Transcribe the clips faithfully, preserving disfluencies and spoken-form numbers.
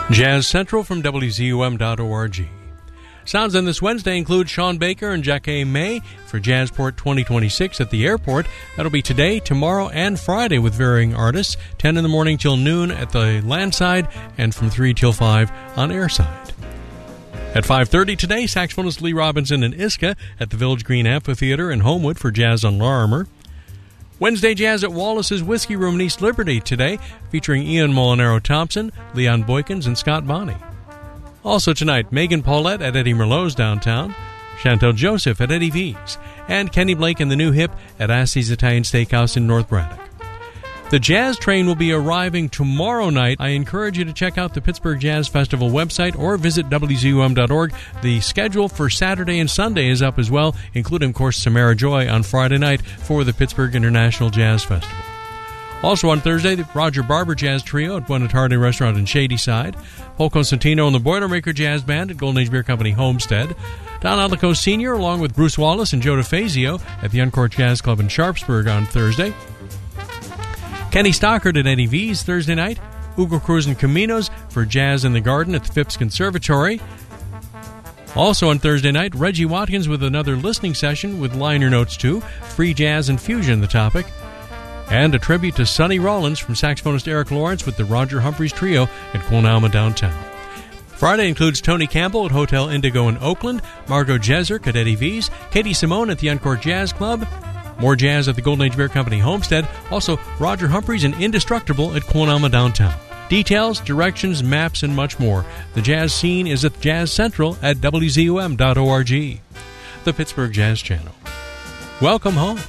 Jazz Central from W Z U M dot org. Sounds on this Wednesday include Sean Baker and Jackie May for Jazzport twenty twenty-six at the airport. That'll be today, tomorrow, and Friday with varying artists, ten in the morning till noon at the landside and from three till five on airside. At five thirty today, saxophonist Lee Robinson and Iska at the Village Green Amphitheater in Homewood for Jazz on Larimer. Wednesday Jazz at Wallace's Whiskey Room in East Liberty today, featuring Ian Molinaro-Thompson, Leon Boykins, and Scott Bonney. Also tonight, Megan Paulette at Eddie Merlot's downtown, Chantel Joseph at Eddie V's, and Kenny Blake and the New Hip at Assie's Italian Steakhouse in North Braddock. The Jazz Train will be arriving tomorrow night. I encourage you to check out the Pittsburgh Jazz Festival website or visit W Z U M dot org. The schedule for Saturday and Sunday is up as well, including, of course, Samara Joy on Friday night for the Pittsburgh International Jazz Festival. Also on Thursday, the Roger Barber Jazz Trio at Buena Tarde Restaurant in Shadyside, Paul Constantino and the Boilermaker Jazz Band at Golden Age Beer Company Homestead, Don Alico Senior along with Bruce Wallace and Joe DeFazio at the Uncourt Jazz Club in Sharpsburg on Thursday, Kenny Stockard at Eddie V's Thursday night, Hugo Cruz and Caminos for Jazz in the Garden at the Phipps Conservatory. Also on Thursday night, Reggie Watkins with another listening session with liner notes too, free jazz and fusion the topic. And a tribute to Sonny Rollins from saxophonist Eric Lawrence with the Roger Humphreys Trio at Quonama downtown. Friday includes Tony Campbell at Hotel Indigo in Oakland, Margot Jeserk at Eddie V's, Katie Simone at the Uncourt Jazz Club, more jazz at the Golden Age Beer Company Homestead, also Roger Humphreys and Indestructible at Quonama downtown. Details, directions, maps, and much more. The jazz scene is at Jazz Central at W Z U M dot org. The Pittsburgh Jazz Channel. Welcome home.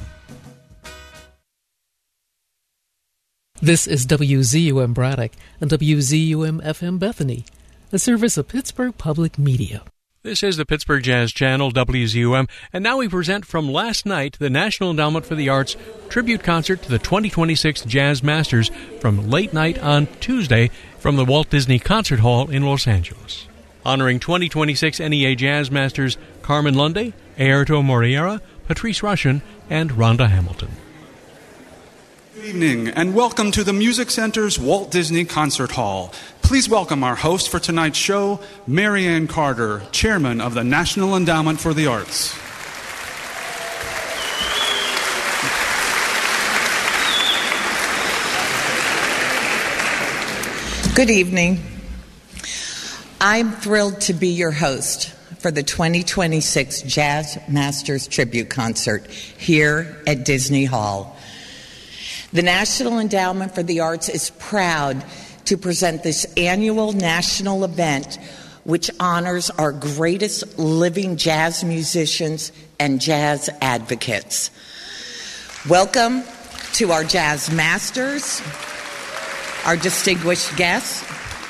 This is W Z U M Braddock and W Z U M F M Bethany, a service of Pittsburgh Public Media. This is the Pittsburgh Jazz Channel, W Z U M, and now we present from last night the National Endowment for the Arts tribute concert to the twenty twenty-six Jazz Masters from late night on Tuesday from the Walt Disney Concert Hall in Los Angeles. Honoring twenty twenty-six N E A Jazz Masters Carmen Lunde, Airto Moreira, Patrice Rushen, and Rhonda Hamilton. Good evening, and welcome to the Music Center's Walt Disney Concert Hall. Please welcome our host for tonight's show, Mary Ann Carter, Chairman of the National Endowment for the Arts. Good evening. I'm thrilled to be your host for the twenty twenty-six Jazz Masters Tribute Concert here at Disney Hall. The National Endowment for the Arts is proud to present this annual national event which honors our greatest living jazz musicians and jazz advocates. Welcome to our jazz masters, our distinguished guests,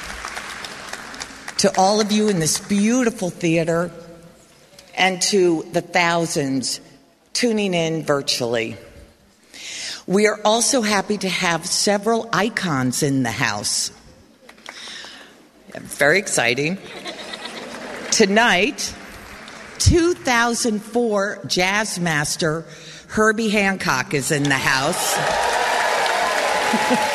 to all of you in this beautiful theater, and to the thousands tuning in virtually. We are also happy to have several icons in the house. Very exciting. Tonight, two thousand four Jazz Master Herbie Hancock is in the house.